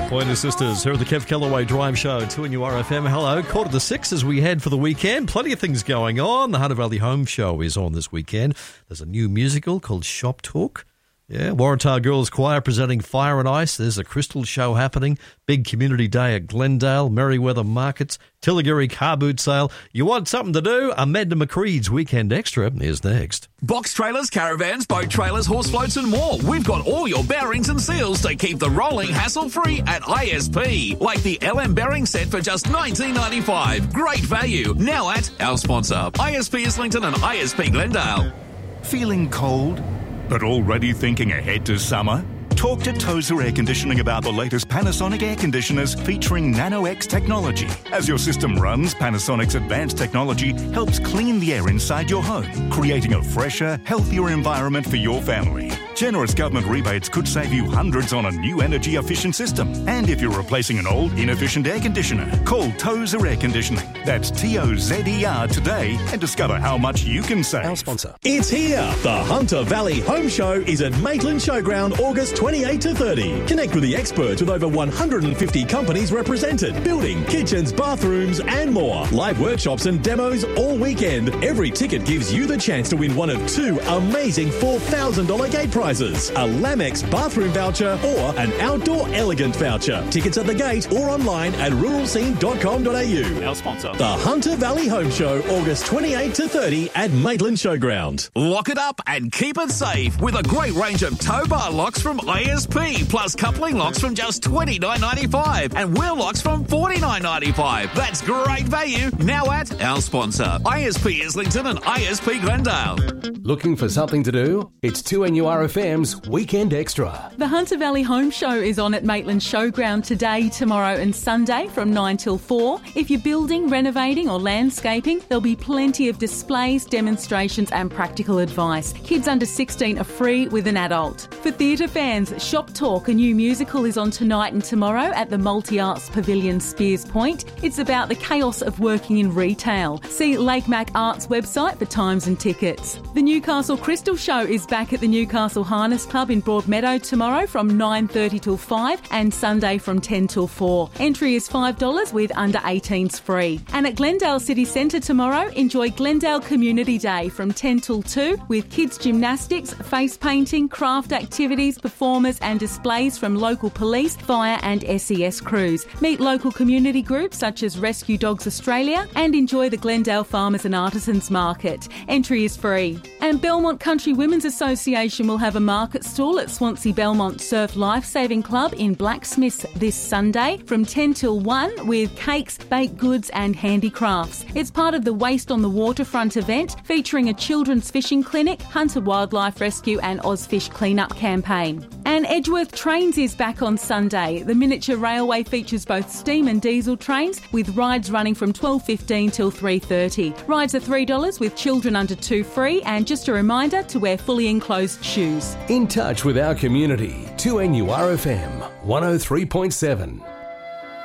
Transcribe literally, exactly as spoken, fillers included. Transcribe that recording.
Pointer Sisters here at the Kev Callaway Drive Show, two N U R F M. Hello, quarter to six as we head for the weekend. Plenty of things going on. The Hunter Valley Home Show is on this weekend. There's a new musical called Shop Talk. Yeah, Waratah Girls Choir presenting Fire and Ice. There's a Crystal Show happening. Big Community Day at Glendale, Merriweather Markets, Tilligiri Car Boot Sale. You want something to do? Amanda McCreed's Weekend Extra is next. Box trailers, caravans, boat trailers, horse floats and more. We've got all your bearings and seals to keep the rolling hassle-free at I S P. Like the L M bearing set for just nineteen ninety-five. Great value. Now at our sponsor, I S P Islington and I S P Glendale. Feeling cold, but already thinking ahead to summer? Talk to Tozer Air Conditioning about the latest Panasonic air conditioners featuring Nano-X technology. As your system runs, Panasonic's advanced technology helps clean the air inside your home, creating a fresher, healthier environment for your family. Generous government rebates could save you hundreds on a new energy-efficient system. And if you're replacing an old, inefficient air conditioner, call Tozer Air Conditioning. That's T O Z E R today and discover how much you can save. Our sponsor. It's here. The Hunter Valley Home Show is at Maitland Showground, August twenty-eighth to thirtieth. Connect with the experts with over one hundred fifty companies represented. Building, kitchens, bathrooms and more. Live workshops and demos all weekend. Every ticket gives you the chance to win one of two amazing four thousand dollars gate prizes. A Lamex bathroom voucher or an outdoor elegant voucher. Tickets at the gate or online at rural scene dot com dot a u. Our sponsor. The Hunter Valley Home Show, August twenty-eighth to thirtieth at Maitland Showground. Lock it up and keep it safe with a great range of tow bar locks from I S P, plus coupling locks from just twenty-nine ninety-five and wheel locks from forty-nine ninety-five. That's great value now at our sponsor, I S P Islington and I S P Glendale. Looking for something to do? It's two N U R F M's Weekend Extra. The Hunter Valley Home Show is on at Maitland Showground today, tomorrow and Sunday from nine till four. If you're building, renovating or landscaping, there'll be plenty of displays, demonstrations and practical advice. Kids under sixteen are free with an adult. For theatre fans, Shop Talk, a new musical, is on tonight and tomorrow at the Multi-Arts Pavilion, Spears Point. It's about the chaos of working in retail. See Lake Mac Arts website for times and tickets. The Newcastle Crystal Show is back at the Newcastle Harness Club in Broadmeadow tomorrow from nine thirty till five and Sunday from ten till four. Entry is five dollars with under eighteens free. And at Glendale City Centre tomorrow, enjoy Glendale Community Day from ten till two with kids gymnastics, face painting, craft activities, performers and displays from local police, fire and S E S crews. Meet local community groups such as Rescue Dogs Australia and enjoy the Glendale Farmers and Artisans Market. Entry is free. And Belmont Country Women's Association will have a market stall at Swansea Belmont Surf Lifesaving Club in Blacksmiths this Sunday from ten till one with cakes, baked goods and handicrafts. It's part of the Waste on the Waterfront event featuring a children's fishing clinic, Hunter Wildlife Rescue and Ozfish cleanup campaign. And Edgeworth Trains is back on Sunday. The miniature railway features both steam and diesel trains with rides running from twelve fifteen till three thirty. Rides are three dollars with children under two free, and just a reminder to wear fully enclosed shoes. In touch with our community, two N U R F M one oh three point seven.